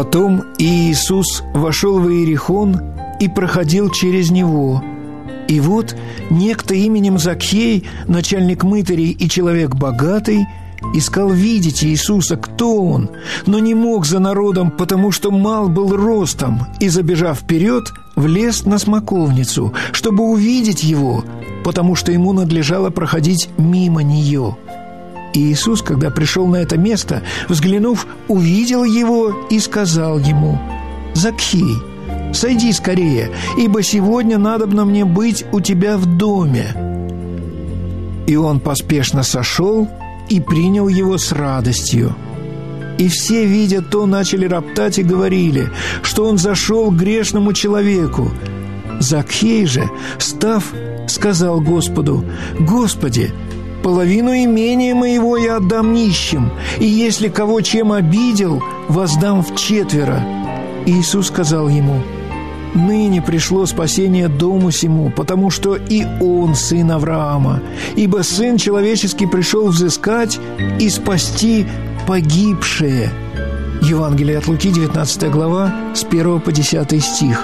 Потом Иисус вошел в Иерихон и проходил через него. И вот некто именем Закхей, начальник мытарей и человек богатый, искал видеть Иисуса, кто он, но не мог за народом, потому что мал был ростом, и, забежав вперед, влез на смоковницу, чтобы увидеть его, потому что ему надлежало проходить мимо нее. И Иисус, когда пришел на это место, взглянув, увидел его и сказал ему: «Закхей, сойди скорее, ибо сегодня надобно мне быть у тебя в доме». И он поспешно сошел и принял его с радостью. И все, видя то, начали роптать и говорили, что он зашел к грешному человеку. Закхей же, став, сказал Господу: «Господи, половину имения моего я отдам нищим, и если кого чем обидел, воздам вчетверо». Иисус сказал ему: «Ныне пришло спасение дому сему, потому что и он сын Авраама, ибо Сын Человеческий пришел взыскать и спасти погибшие». Евангелие от Луки, 19 глава, с 1 по 10 стих.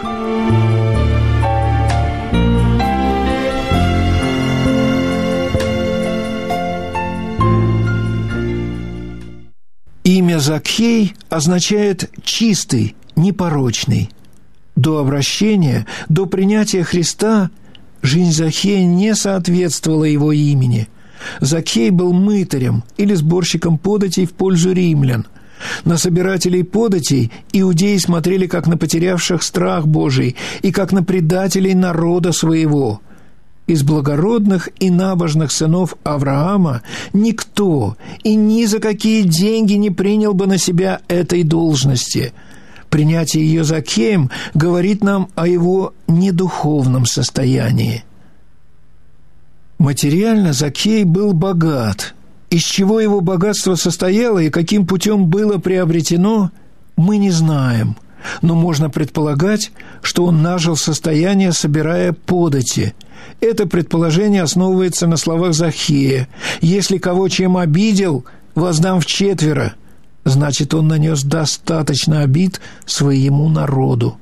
Имя Закхей означает «чистый», «непорочный». До обращения, до принятия Христа жизнь Закхея не соответствовала его имени. Закхей был мытарем или сборщиком податей в пользу римлян. На собирателей податей иудеи смотрели как на потерявших страх Божий и как на предателей народа своего. Из благородных и набожных сынов Авраама никто и ни за какие деньги не принял бы на себя этой должности. Принятие ее Закхеем говорит нам о его недуховном состоянии. Материально Закхей был богат. Из чего его богатство состояло и каким путем было приобретено, мы не знаем. Но можно предполагать, что он нажил состояние, собирая подати. Это предположение основывается на словах Закхея: «Если кого чем обидел, воздам вчетверо». Значит, он нанес достаточно обид своему народу.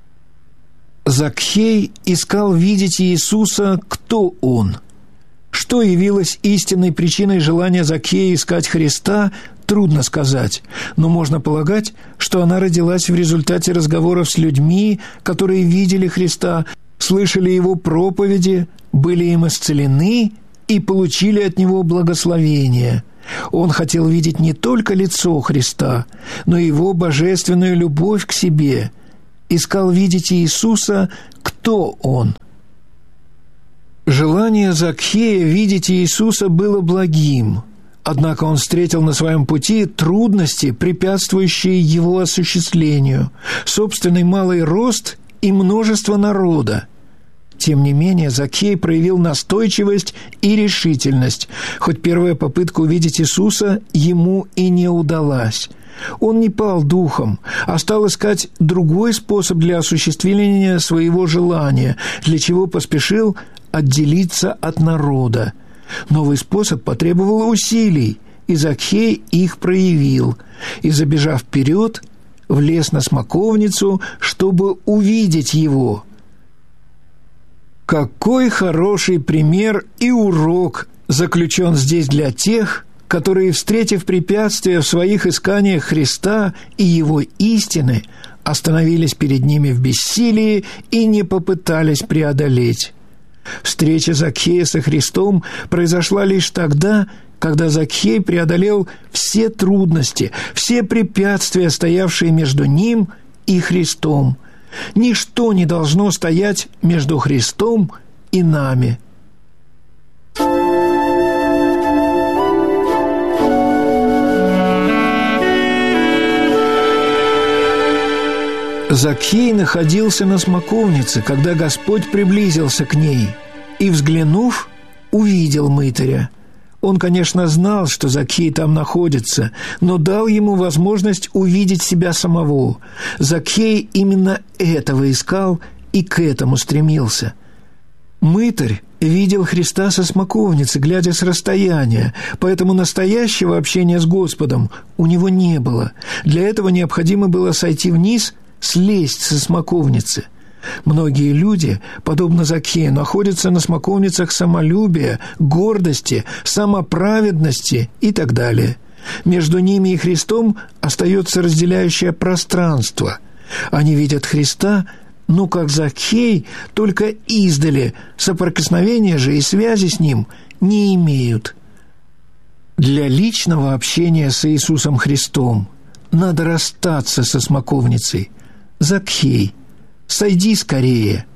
Закхей искал видеть Иисуса, кто он. Что явилось истинной причиной желания Закхея искать Христа, трудно сказать, но можно полагать, что она родилась в результате разговоров с людьми, которые видели Христа, слышали Его проповеди, были им исцелены и получили от Него благословение. Он хотел видеть не только лицо Христа, но и Его божественную любовь к себе. Искал видеть Иисуса, кто Он. Желание Закхея видеть Иисуса было благим, однако он встретил на своем пути трудности, препятствующие его осуществлению, собственный малый рост и множество народа. Тем не менее, Закхей проявил настойчивость и решительность, хоть первая попытка увидеть Иисуса ему и не удалась. Он не пал духом, а стал искать другой способ для осуществления своего желания, для чего поспешил отделиться от народа. Новый способ потребовал усилий, и Закхей их проявил, и, забежав вперед, влез на смоковницу, чтобы увидеть его. Какой хороший пример и урок заключен здесь для тех, которые, встретив препятствия в своих исканиях Христа и Его истины, остановились перед ними в бессилии и не попытались преодолеть. Встреча Закхея со Христом произошла лишь тогда, когда Закхей преодолел все трудности, все препятствия, стоявшие между ним и Христом. Ничто не должно стоять между Христом и нами. Закхей находился на смоковнице, когда Господь приблизился к ней, и, взглянув, увидел мытаря. Он, конечно, знал, что Закхей там находится, но дал ему возможность увидеть себя самого. Закхей именно этого искал и к этому стремился. Мытарь видел Христа со смоковницы, глядя с расстояния, поэтому настоящего общения с Господом у него не было. Для этого необходимо было сойти вниз, слезть со смоковницы. Многие люди, подобно Закхею, находятся на смоковницах самолюбия, гордости, самоправедности и так далее. Между ними и Христом остается разделяющее пространство. Они видят Христа, как Закхей, только издали, соприкосновения же и связи с Ним не имеют. Для личного общения с Иисусом Христом надо расстаться со смоковницей. Закхей, сойди скорее.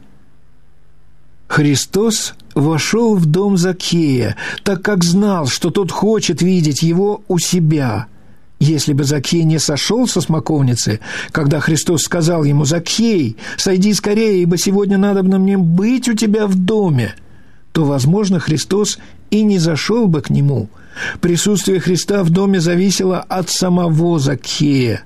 Христос вошел в дом Закхея, так как знал, что тот хочет видеть его у себя. Если бы Закхей не сошел со смоковницы, когда Христос сказал ему: «Закхей, сойди скорее, ибо сегодня надобно мне быть у тебя в доме», то, возможно, Христос и не зашел бы к нему. Присутствие Христа в доме зависело от самого Закхея.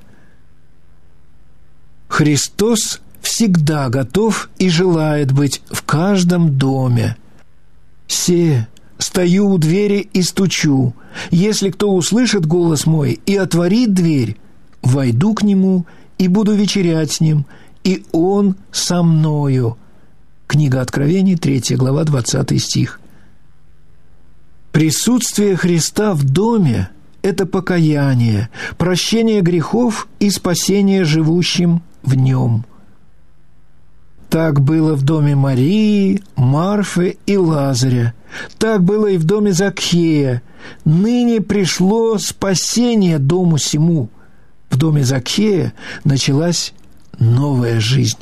Христос всегда готов и желает быть в каждом доме. «Се, стою у двери и стучу. Если кто услышит голос мой и отворит дверь, войду к нему и буду вечерять с ним, и он со мною». Книга Откровений, 3 глава, 20 стих. Присутствие Христа в доме – это покаяние, прощение грехов и спасение живущим в нем. Так было в доме Марии, Марфы и Лазаря. Так было и в доме Закхея. Ныне пришло спасение дому сему. В доме Закхея началась новая жизнь.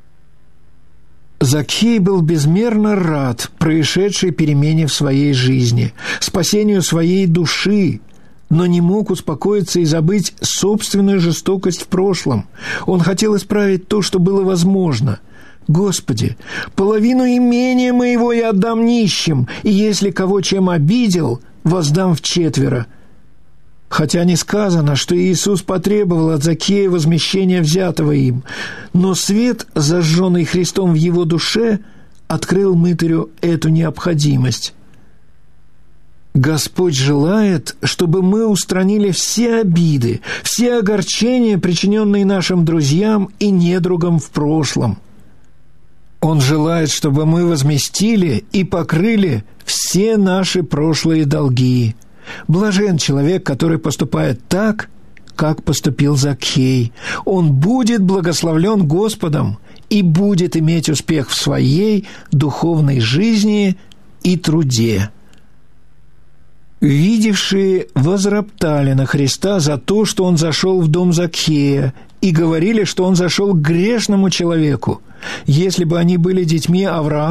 Закхей был безмерно рад происшедшей перемене в своей жизни, спасению своей души, но не мог успокоиться и забыть собственную жестокость в прошлом. Он хотел исправить то, что было возможно. «Господи, половину имения моего я отдам нищим, и если кого чем обидел, воздам вчетверо». Хотя не сказано, что Иисус потребовал от Закхея возмещения взятого им, но свет, зажженный Христом в его душе, открыл мытарю эту необходимость. Господь желает, чтобы мы устранили все обиды, все огорчения, причиненные нашим друзьям и недругам в прошлом. Он желает, чтобы мы возместили и покрыли все наши прошлые долги. Блажен человек, который поступает так, как поступил Закхей. Он будет благословлен Господом и будет иметь успех в своей духовной жизни и труде. Видевшие возроптали на Христа за то, что он зашел в дом Закхея, и говорили, что он зашел к грешному человеку. Если бы они были детьми Авраама,